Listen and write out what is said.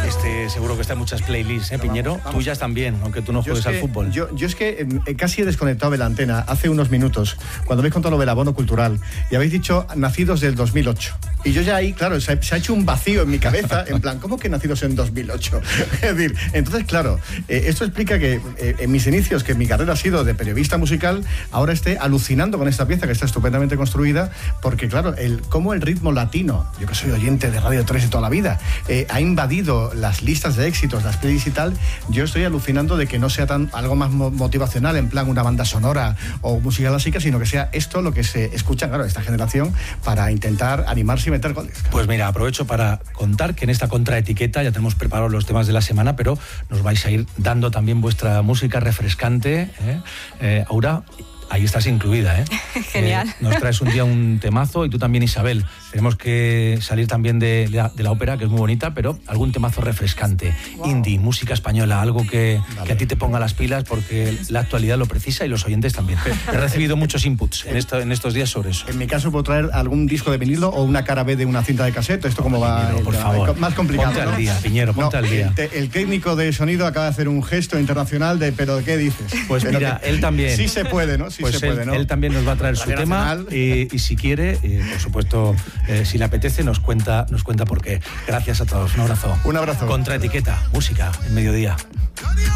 Seguro que está en muchas playlists, Piñero. Vamos. Tuyas también, aunque tú no juegues al fútbol. Yo es que casi he desconectado de la antena hace unos minutos, cuando habéis contado lo del abono cultural, y habéis dicho nacidos del 2008. Y yo ya ahí, claro, se ha hecho un vacío en mi cabeza, en plan, ¿cómo que nacidos en 2008? Es decir, entonces, claro, esto explica que en mis inicios, que mi carrera ha sido de periodista musical, ahora esté alucinando con esta pieza que está estupendamente construida, porque, claro, cómo el ritmo latino, yo que soy oyente de Radio 3 de toda la vida, ha invadido las listas de éxitos, las playlists y tal. Yo estoy alucinando de que no sea algo más motivacional, en plan una banda sonora o música clásica, sino que sea esto lo que se escucha, claro, esta generación, para intentar animarse y meter goles. Pues mira, aprovecho para contar que en esta contraetiqueta ya tenemos preparados los temas de la semana, pero nos vais a ir dando también vuestra música refrescante, Aura. Ahí estás incluida, ¿eh? Genial. Nos traes un día un temazo, y tú también, Isabel. Tenemos que salir también de la ópera, que es muy bonita, pero algún temazo refrescante. Wow. Indie, música española, algo que a ti te ponga las pilas, porque la actualidad lo precisa y los oyentes también. He recibido muchos inputs en estos días sobre eso. En mi caso puedo traer algún disco de vinilo o una cara B de una cinta de cassette. Esto como va, Piñero, por favor. Más complicado. Ponte al día, Piñero, ponte al día. El técnico de sonido acaba de hacer un gesto internacional de ¿pero qué dices? Pues pero mira, él también. Sí se puede, ¿no? Sí pues se puede, ¿no? Él también nos va a traer su tema y si quiere, por supuesto, si le apetece, nos cuenta por qué. Gracias a todos. Un abrazo. Un abrazo. Contraetiqueta, música en mediodía.